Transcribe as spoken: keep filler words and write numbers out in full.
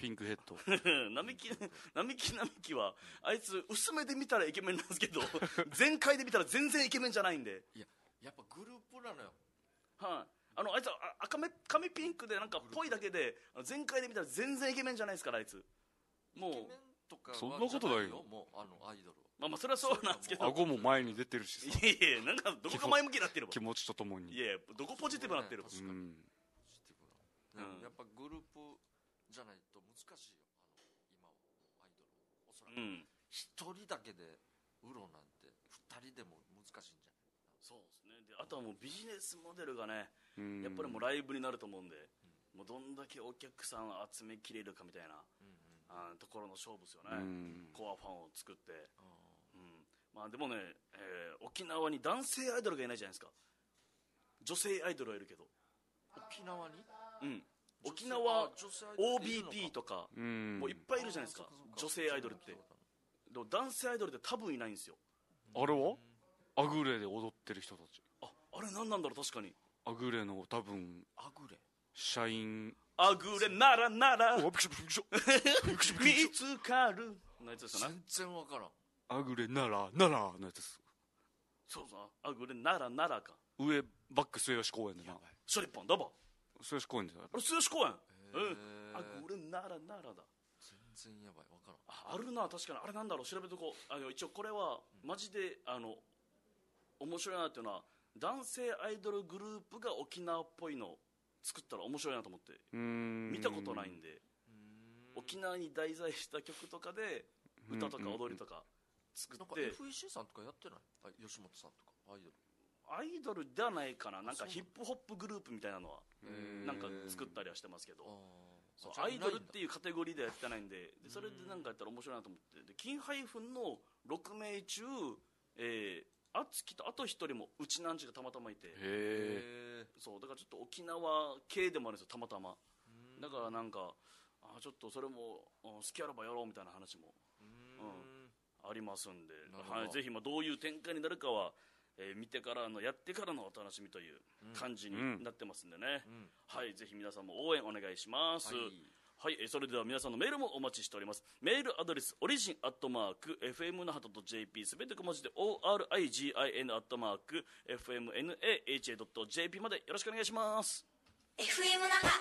ピンクヘッド並木並木並木はあいつ薄めで見たらイケメンなんですけど全開で見たら全然イケメンじゃないんで、 いややっぱグループなのよ。 はい、あのあいつはあ赤目髪ピンクでなんかぽいだけで全開で見たら全然イケメンじゃないですからあいつ。もうイケメンとかはそんなことないよじゃもうあのアイドルはまあまあそれはそうなんですけど、 顎も前に出てるしさいやいやなんかどこが前向きになってるわ気持ちとともにいやいやどこポジティブになってるわ、 確かにうんポジティブな、 うんやっぱグループじゃないと難しいよ、あの今はアイドルおそらくうん一人だけで売ろうなんて二人でも難しいんじゃない。 そうですね。であとはもうビジネスモデルがね、 うんやっぱりもうライブになると思うんで、もうどんだけお客さんを集めきれるかみたいな、あところの勝負ですよね、 うんコアファンを作って、うんまあ、でもね、えー沖縄に男性アイドルがいないじゃないですか。女性アイドルはいるけど、 沖縄にうん、沖あ縄女性アイドルオーいるのかビーピー とかうんもういっぱいいるじゃないですか、女性アイドルって。でも男性アイドルって多分いないんですよ。 あれはアグレで踊ってる人たち、 ああれ何なんだろう。確かにアグレの多分アグレ社員あぐれならならおびっくりびっくりした見つかるのやつですよね。 全然わからん。 アグレならならのやつです。 そうそう、あぐれならならか。 上バック末吉公園でなショリッポンどうも末吉公園であれ末吉公園、 へーうん、あぐれならならだ。 全然やばいわからん。 ああるな、確かに。あれなんだろう、調べとこう。あの一応これはマジであの面白いなっていうのは、男性アイドルグループが沖縄っぽいのを作ったら面白いなと思って、 うーん見たことないんで、沖縄に題材した曲とかで歌とか踊りとか作なんかって、 エフイーシー さんとかやってない？あ吉本さんとかアイドル。 アイドルではないかな、なんかヒップホップグループみたいなのはへーなんか作ったりはしてますけど、 あそうーじゃあアイドルっていいうカテゴリーではやってないんで、でそれでなんかやったら面白いなと思って、で金ハイフンのろくめい中、えー、あつきとあとひとりもうちなんちがたまたまいて、 へえへえそうだからちょっと沖縄系でもあるんですよ、たまたま。だからなんかあちょっとそれもうん好きあらばやろうみたいな話も、うん、ありますんで、 なるほどはい、ぜひまあどういう展開になるかは、えー見てからのやってからのお楽しみという感じになってますんでね、 んはい、ぜひ皆さんも応援お願いします。 はいはい、えーそれでは皆さんのメールもお待ちしております。メールアドレスオリジンアットマーク エフエム 那覇 .jp すべて小文字で オーアールアイジン アットマーク エフエムナハ ドット ジェーピー までよろしくお願いします。 エフエム 那覇